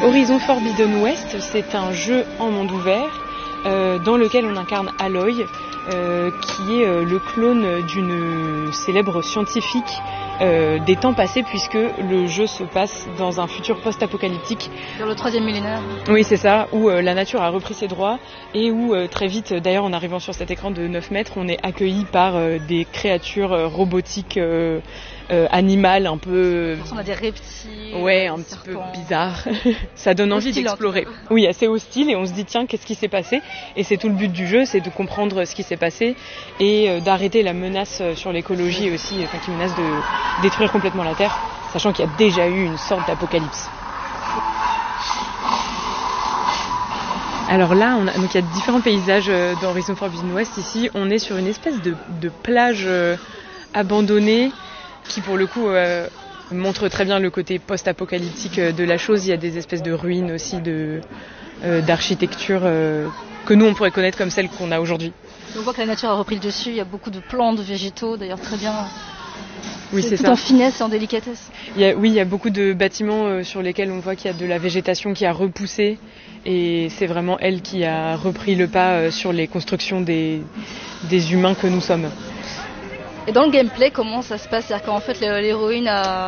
Horizon Forbidden West, c'est un jeu en monde ouvert dans lequel on incarne Aloy, qui est le clone d'une célèbre scientifique des temps passés, puisque le jeu se passe dans un futur post-apocalyptique. Dans le 3e millénaire. Oui, c'est ça, où la nature a repris ses droits et où très vite, d'ailleurs en arrivant sur cet écran de 9 mètres, on est accueilli par des créatures robotiques animales un peu... On a des reptiles, ouais, un petit peu bizarres. Ça donne envie d'explorer. Oui, assez hostile, et on se dit tiens, qu'est-ce qui s'est passé ? Et c'est tout le but du jeu, c'est de comprendre ce qui s'est passé et d'arrêter la menace sur l'écologie aussi, qui menace de détruire complètement la Terre, sachant qu'il y a déjà eu une sorte d'apocalypse. Alors là, donc il y a différents paysages dans Horizon Forbidden West. Ici, on est sur une espèce de plage abandonnée qui, pour le coup, montre très bien le côté post-apocalyptique de la chose. Il y a des espèces de ruines aussi d'architecture que nous, on pourrait connaître comme celles qu'on a aujourd'hui. On voit que la nature a repris le dessus. Il y a beaucoup de plantes, végétaux, d'ailleurs très bien. Oui, c'est tout ça. En finesse et en délicatesse. Il y a beaucoup de bâtiments sur lesquels on voit qu'il y a de la végétation qui a repoussé, et c'est vraiment elle qui a repris le pas sur les constructions des humains que nous sommes. Et dans le gameplay, comment ça se passe ? C'est-à-dire qu'en fait, l'héroïne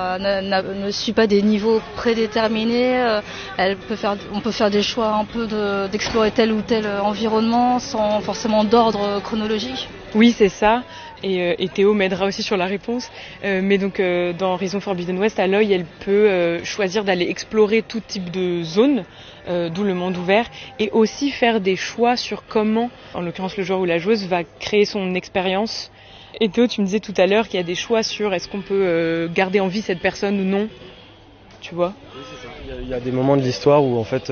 ne suit pas des niveaux prédéterminés. On peut faire des choix un peu d'explorer tel ou tel environnement sans forcément d'ordre chronologique. Oui, c'est ça. Et Théo m'aidera aussi sur la réponse. Mais donc, dans Horizon Forbidden West, Aloy, elle peut choisir d'aller explorer tout type de zone, d'où le monde ouvert, et aussi faire des choix sur comment, en l'occurrence le joueur ou la joueuse, va créer son expérience. Et Théo, tu me disais tout à l'heure qu'il y a des choix sur est-ce qu'on peut garder en vie cette personne ou non, tu vois ? Oui, c'est ça. Il y a des moments de l'histoire où en fait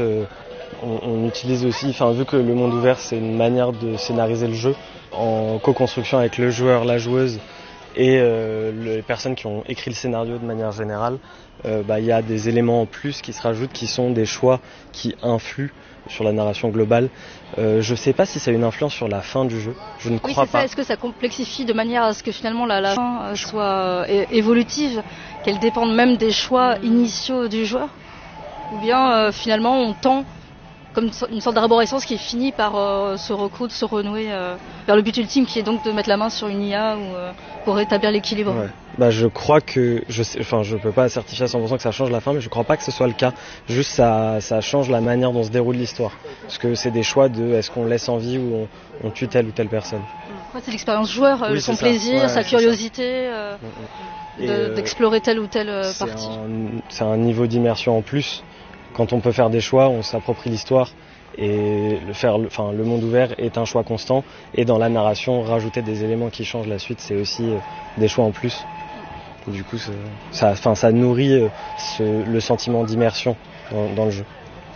on utilise aussi, vu que le monde ouvert c'est une manière de scénariser le jeu en co-construction avec le joueur, la joueuse et les personnes qui ont écrit le scénario de manière générale, il y a des éléments en plus qui se rajoutent qui sont des choix qui influent sur la narration globale. Je sais pas si ça a une influence sur la fin du jeu, je ne crois pas. Est-ce que ça complexifie de manière à ce que finalement la fin soit évolutive, qu'elle dépende même des choix initiaux du joueur ? Ou bien finalement on tend comme une sorte d'arborescence qui finit par se recoudre, se renouer vers le but ultime qui est donc de mettre la main sur une IA pour rétablir l'équilibre. Ouais. Je crois que, je peux pas certifier à 100% que ça change la fin, mais je crois pas que ce soit le cas. Juste ça change la manière dont se déroule l'histoire. Parce que c'est des choix de est-ce qu'on laisse en vie ou on tue telle ou telle personne. Ouais, c'est l'expérience joueur, son plaisir, sa curiosité d'explorer telle ou telle partie. C'est un niveau d'immersion en plus. Quand on peut faire des choix, on s'approprie l'histoire et le monde ouvert est un choix constant. Et dans la narration, rajouter des éléments qui changent la suite, c'est aussi des choix en plus. Et du coup, ça nourrit le sentiment d'immersion dans le jeu.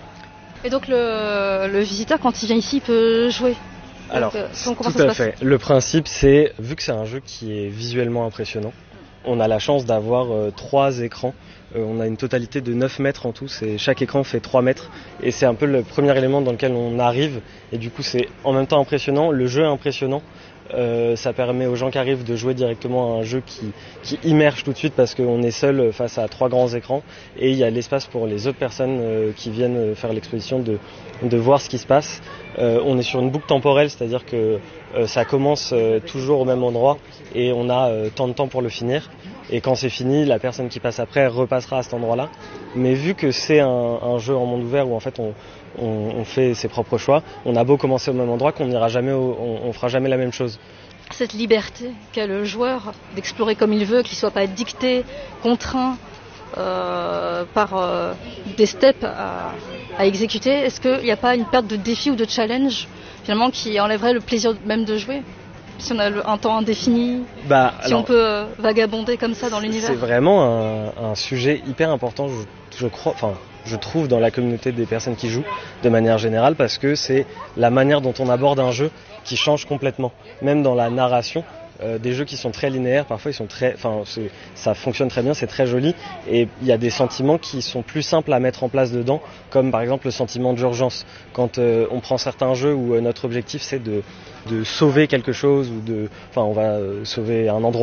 Et donc le visiteur, quand il vient ici, peut jouer. Alors, tout à fait. Le principe, c'est, vu que c'est un jeu qui est visuellement impressionnant, on a la chance d'avoir 3 écrans. On a une totalité de 9 mètres en tout, chaque écran fait 3 mètres et c'est un peu le premier élément dans lequel on arrive et du coup c'est en même temps impressionnant, le jeu est impressionnant, ça permet aux gens qui arrivent de jouer directement à un jeu qui immerge tout de suite parce qu'on est seul face à 3 grands écrans et il y a l'espace pour les autres personnes qui viennent faire l'exposition de voir ce qui se passe. On est sur une boucle temporelle, c'est-à-dire que ça commence toujours au même endroit et on a tant de temps pour le finir. Et quand c'est fini, la personne qui passe après repassera à cet endroit-là. Mais vu que c'est un jeu en monde ouvert où en fait on fait ses propres choix, on a beau commencer au même endroit qu'on n'ira jamais, on fera jamais la même chose. Cette liberté qu'a le joueur d'explorer comme il veut, qu'il ne soit pas dicté, contraint par des steps à exécuter, est-ce qu'il n'y a pas une perte de défi ou de challenge finalement qui enlèverait le plaisir même de jouer ? Si on a un temps indéfini, on peut vagabonder comme ça dans l'univers. C'est vraiment un sujet hyper important, je trouve, dans la communauté des personnes qui jouent, de manière générale, parce que c'est la manière dont on aborde un jeu qui change complètement. Même dans la narration, des jeux qui sont très linéaires, parfois ça fonctionne très bien, c'est très joli, et il y a des sentiments qui sont plus simples à mettre en place dedans, comme par exemple le sentiment d'urgence. Quand on prend certains jeux où notre objectif c'est de sauver quelque chose ou on va sauver un endroit